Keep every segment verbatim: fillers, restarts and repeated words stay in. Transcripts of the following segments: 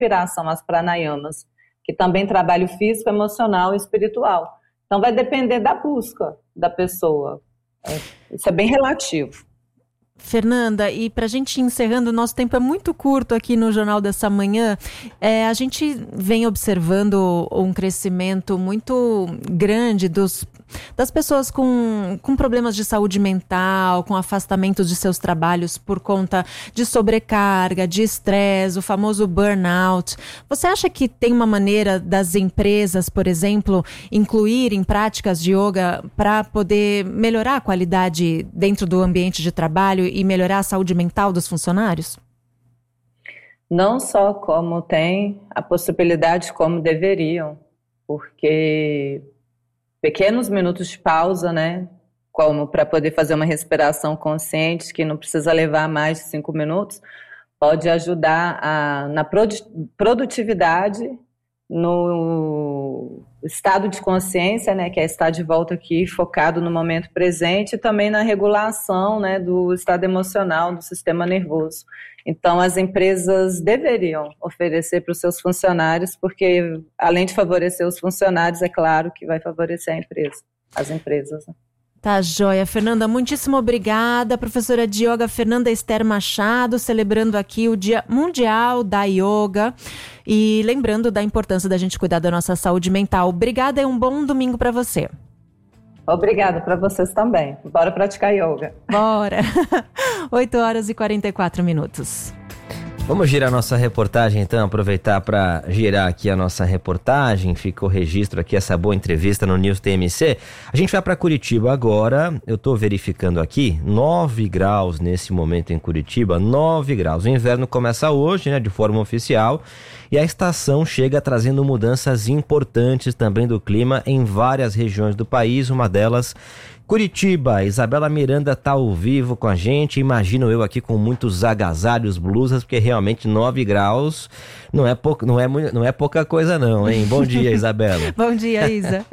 respiração, as pranayamas, que também trabalha o físico, emocional e espiritual. Então vai depender da busca da pessoa. Isso é bem relativo. Fernanda, e para a gente ir encerrando, o nosso tempo é muito curto aqui no Jornal dessa Manhã. É, a gente vem observando um crescimento muito grande dos, das pessoas com, com problemas de saúde mental, com afastamento de seus trabalhos por conta de sobrecarga, de estresse, o famoso burnout. Você acha que tem uma maneira das empresas, por exemplo, incluírem práticas de yoga para poder melhorar a qualidade dentro do ambiente de trabalho e melhorar a saúde mental dos funcionários? Não só como tem a possibilidade, como deveriam, porque pequenos minutos de pausa, né, como para poder fazer uma respiração consciente, que não precisa levar mais de cinco minutos, pode ajudar a, na produtividade, no estado de consciência, né, que é estar de volta aqui, focado no momento presente, e também na regulação, né, do estado emocional, do sistema nervoso. Então, as empresas deveriam oferecer para os seus funcionários, porque, além de favorecer os funcionários, é claro que vai favorecer a empresa, as empresas, né? Tá joia. Fernanda, muitíssimo obrigada. Professora de Yoga Fernanda Esther Machado, celebrando aqui o Dia Mundial da Yoga e lembrando da importância da gente cuidar da nossa saúde mental. Obrigada e um bom domingo para você. Obrigada para vocês também. Bora praticar yoga. Bora. oito horas e quarenta e quatro minutos. Vamos girar nossa reportagem então, aproveitar para girar aqui a nossa reportagem, ficou registro aqui essa boa entrevista no News T M C. A gente vai para Curitiba agora, eu estou verificando aqui, nove graus nesse momento em Curitiba, nove graus. O inverno começa hoje, né, de forma oficial, e a estação chega trazendo mudanças importantes também do clima em várias regiões do país, uma delas Curitiba. Isabela Miranda está ao vivo com a gente, imagino eu aqui com muitos agasalhos, blusas, porque realmente nove graus não é, pou, não é, não é pouca coisa não, hein? Bom dia, Isabela. Bom dia, Isa.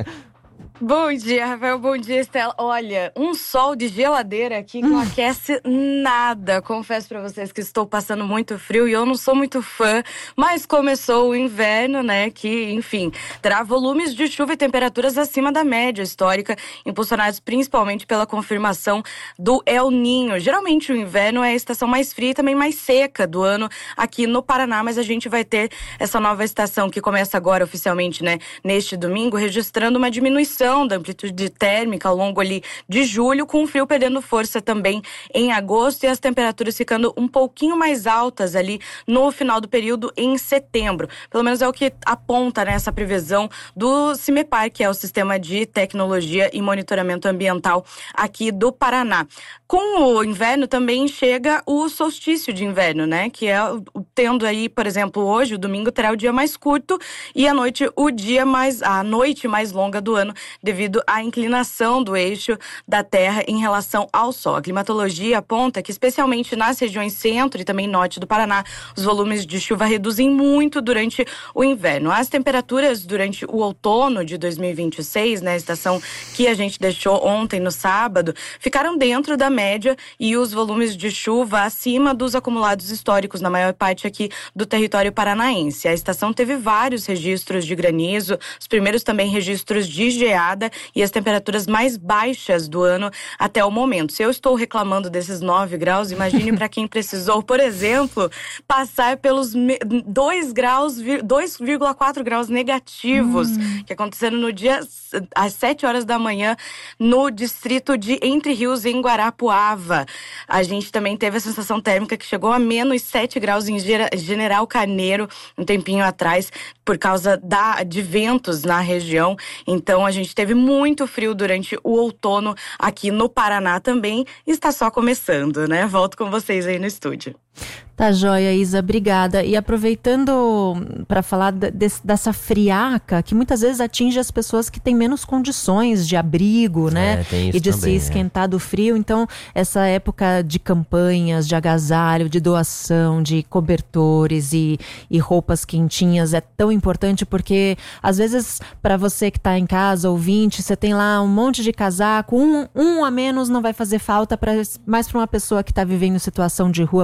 Bom dia, Rafael. Bom dia, Estela. Olha, um sol de geladeira aqui que não aquece nada. Confesso pra vocês que estou passando muito frio e eu não sou muito fã, mas começou o inverno, né, que, enfim, terá volumes de chuva e temperaturas acima da média histórica, impulsionados principalmente pela confirmação do El Niño. Geralmente o inverno é a estação mais fria e também mais seca do ano aqui no Paraná, mas a gente vai ter essa nova estação que começa agora oficialmente, né, neste domingo, registrando uma diminuição da amplitude térmica ao longo ali de julho, com o frio perdendo força também em agosto e as temperaturas ficando um pouquinho mais altas ali no final do período em setembro. Pelo menos é o que aponta nessa previsão do CIMEPAR, que é o Sistema de Tecnologia e Monitoramento Ambiental aqui do Paraná. Com o inverno também chega o solstício de inverno, né? Que é tendo aí, por exemplo, hoje, o domingo terá o dia mais curto e à noite o dia mais, a noite mais longa do ano, devido à inclinação do eixo da Terra em relação ao Sol. A climatologia aponta que, especialmente nas regiões centro e também norte do Paraná, os volumes de chuva reduzem muito durante o inverno. As temperaturas durante o outono de dois mil e vinte e seis, né, a estação que a gente deixou ontem no sábado, ficaram dentro da média e os volumes de chuva acima dos acumulados históricos na maior parte aqui do território paranaense. A estação teve vários registros de granizo, os primeiros também registros de geada e as temperaturas mais baixas do ano até o momento. Se eu estou reclamando desses nove graus, imagine para quem precisou, por exemplo, passar pelos dois graus, dois vírgula quatro graus negativos, hum. que aconteceram no dia às sete horas da manhã no distrito de Entre Rios, em Guarapuava. A gente também teve a sensação térmica que chegou a menos sete graus em General Carneiro um tempinho atrás, por causa da, de ventos na região. Então a gente teve muito frio durante o outono aqui no Paraná também. Está só começando, né? Volto com vocês aí no estúdio. Tá joia, Isa, obrigada. E aproveitando para falar de, dessa friaca que muitas vezes atinge as pessoas que têm menos condições de abrigo, né? É, tem isso e de também, se esquentar é. do frio. Então, essa época de campanhas, de agasalho, de doação, de cobertores e, e roupas quentinhas é tão importante, porque às vezes para você que está em casa, ouvinte, você tem lá um monte de casaco, um, um a menos não vai fazer falta, pra, mais para uma pessoa que está vivendo situação de rua, por exemplo,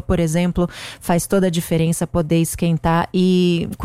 exemplo, faz toda a diferença poder esquentar e